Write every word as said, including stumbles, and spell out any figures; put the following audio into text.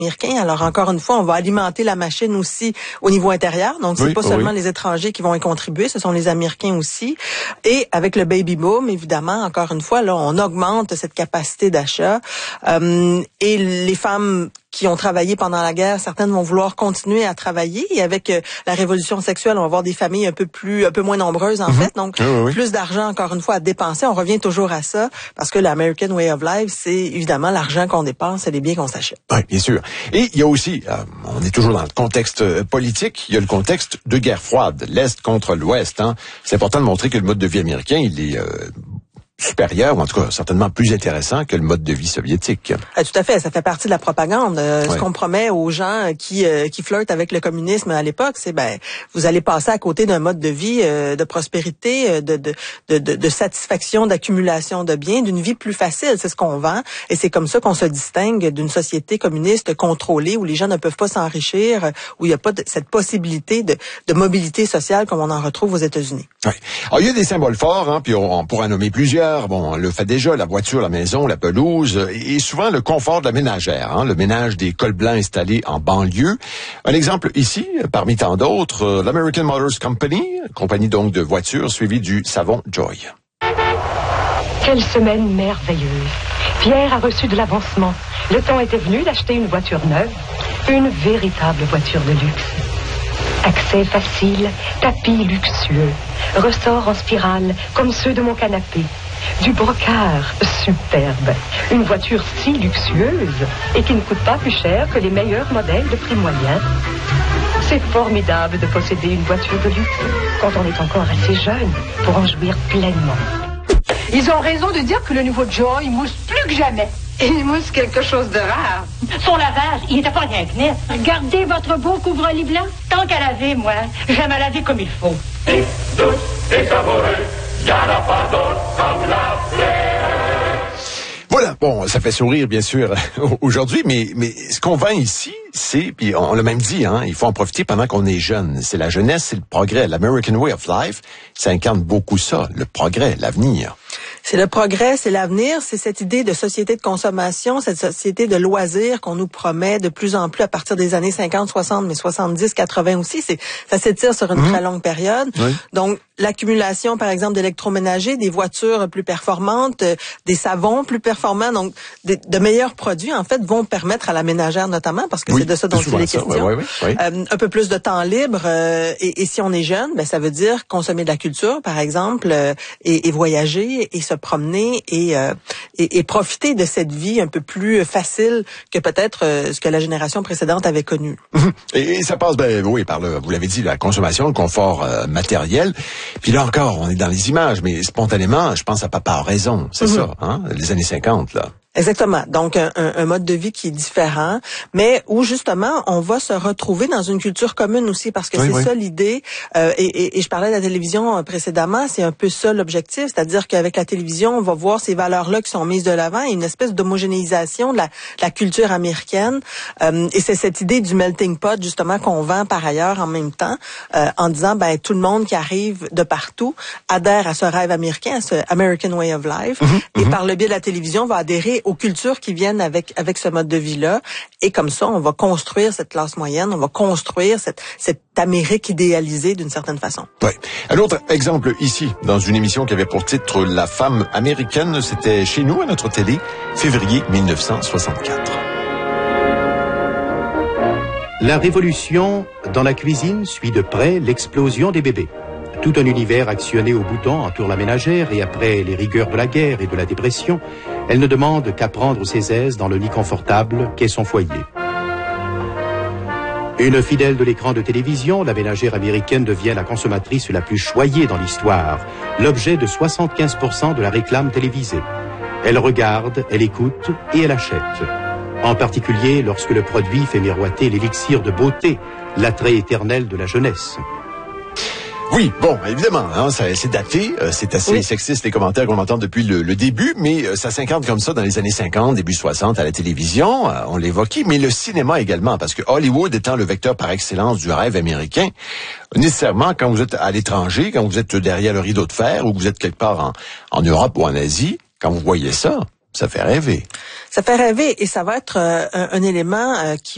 américains. Alors encore une fois, on va alimenter la machine aussi au niveau intérieur. Donc c'est oui, pas seulement oui. les étrangers qui vont y contribuer, ce sont les Américains aussi. Et avec le baby boom, évidemment, encore une fois, là, on augmente cette capacité d'achat. Euh, et les femmes qui ont travaillé pendant la guerre, certaines vont vouloir continuer à travailler. Et avec euh, la révolution sexuelle, on va avoir des familles un peu plus, un peu moins nombreuses en mm-hmm. fait. Donc oui, oui. plus d'argent encore une fois à dépenser. On revient toujours à ça parce que l'American Way of Life, c'est évidemment l'argent qu'on dépense et les biens qu'on s'achète. Oui, bien sûr. Et il y a aussi, euh, on est toujours dans le contexte euh, politique, il y a le contexte de guerre froide, l'Est contre l'Ouest. Hein. C'est important de montrer que le mode de vie américain, il est euh, supérieur, ou en tout cas certainement plus intéressant que le mode de vie soviétique. Ah, tout à fait, ça fait partie de la propagande. Euh, ouais. Ce qu'on promet aux gens qui euh, qui flirtent avec le communisme à l'époque, c'est ben vous allez passer à côté d'un mode de vie euh, de prospérité, de de, de de de satisfaction, d'accumulation de biens, d'une vie plus facile. C'est ce qu'on vend, et c'est comme ça qu'on se distingue d'une société communiste contrôlée où les gens ne peuvent pas s'enrichir, où il n'y a pas de, cette possibilité de, de mobilité sociale comme on en retrouve aux États-Unis. Oui. Alors, il y a des symboles forts, hein, puis on, on pourra nommer plusieurs. Bon, on le fait déjà, la voiture, la maison, la pelouse, et souvent le confort de la ménagère, hein, le ménage des cols blancs installés en banlieue. Un exemple ici, parmi tant d'autres, euh, l'American Motors Company, compagnie donc de voitures, suivie du savon Joy. Quelle semaine merveilleuse. Pierre a reçu de l'avancement. Le temps était venu d'acheter une voiture neuve, une véritable voiture de luxe. Accès facile, tapis luxueux, ressort en spirale comme ceux de mon canapé. Du brocart superbe, une voiture si luxueuse et qui ne coûte pas plus cher que les meilleurs modèles de prix moyen. C'est formidable de posséder une voiture de luxe quand on est encore assez jeune pour en jouir pleinement. Ils ont raison de dire que le nouveau Joy mousse plus que jamais. Il mousse quelque chose de rare. Son lavage, il était pas rien que net. Regardez votre beau couvre-lit blanc. Tant qu'à laver, moi, j'aime à laver comme il faut. Et douce et savoureuse, y'en a pas d'autre comme la fleur. Voilà, bon, ça fait sourire bien sûr aujourd'hui, mais mais ce qu'on vend ici, c'est, puis on l'a même dit, hein, il faut en profiter pendant qu'on est jeune. C'est la jeunesse, c'est le progrès. L'American Way of Life, ça incarne beaucoup ça, le progrès, l'avenir. C'est le progrès, c'est l'avenir, c'est cette idée de société de consommation, cette société de loisirs qu'on nous promet de plus en plus à partir des années cinquante, soixante, mais soixante-dix, quatre-vingts aussi. C'est, ça s'étire sur une mmh. très longue période. Oui. Donc, l'accumulation, par exemple, d'électroménagers, des voitures plus performantes, euh, des savons plus performants, donc des, de meilleurs produits, en fait, vont permettre à la ménagère notamment, parce que oui, c'est de ça dont il est question, oui, oui, oui, oui. Euh, un peu plus de temps libre. Euh, et, et si on est jeune, ben ça veut dire consommer de la culture, par exemple, euh, et, et voyager, et se promener, et, euh, et, et profiter de cette vie un peu plus facile que peut-être euh, ce que la génération précédente avait connu. Et, et ça passe, ben oui, par le, vous l'avez dit, la consommation, le confort euh, matériel. Puis là encore, on est dans les images, mais spontanément, je pense à Papa a raison, c'est mm-hmm. ça, hein, les années cinquante, là. Exactement. Donc, un, un mode de vie qui est différent, mais où, justement, on va se retrouver dans une culture commune aussi, parce que oui, c'est oui. ça l'idée. Euh, et, et, et je parlais de la télévision précédemment, c'est un peu ça l'objectif, c'est-à-dire qu'avec la télévision, on va voir ces valeurs-là qui sont mises de l'avant, et une espèce d'homogénéisation de la, de la culture américaine. Euh, et c'est cette idée du melting pot, justement, qu'on vend par ailleurs en même temps, euh, en disant, ben tout le monde qui arrive de partout adhère à ce rêve américain, à ce American Way of Life, mm-hmm, et mm-hmm. par le biais de la télévision, va adhérer aux cultures qui viennent avec avec ce mode de vie-là. Et comme ça, on va construire cette classe moyenne, on va construire cette, cette Amérique idéalisée d'une certaine façon. Oui. Un autre exemple ici, dans une émission qui avait pour titre La femme américaine, c'était chez nous, à notre télé, février mille neuf cent soixante-quatre. La révolution dans la cuisine suit de près l'explosion des bébés. Tout un univers actionné au bouton entoure la ménagère et après les rigueurs de la guerre et de la dépression, elle ne demande qu'à prendre ses aises dans le nid confortable qu'est son foyer. Une fidèle de l'écran de télévision, la ménagère américaine devient la consommatrice la plus choyée dans l'histoire, l'objet de soixante-quinze pour cent de la réclame télévisée. Elle regarde, elle écoute et elle achète. En particulier lorsque le produit fait miroiter l'élixir de beauté, l'attrait éternel de la jeunesse. Oui, bon, évidemment, hein, ça, c'est daté, euh, c'est assez oui. sexiste les commentaires qu'on entend depuis le, le début, mais euh, ça s'incarne comme ça dans les années cinquante, début soixante à la télévision, euh, on l'évoquait, mais le cinéma également, parce que Hollywood étant le vecteur par excellence du rêve américain, nécessairement quand vous êtes à l'étranger, quand vous êtes derrière le rideau de fer ou que vous êtes quelque part en, en Europe ou en Asie, quand vous voyez ça, ça fait rêver. Ça fait rêver et ça va être euh, un, un élément euh, qui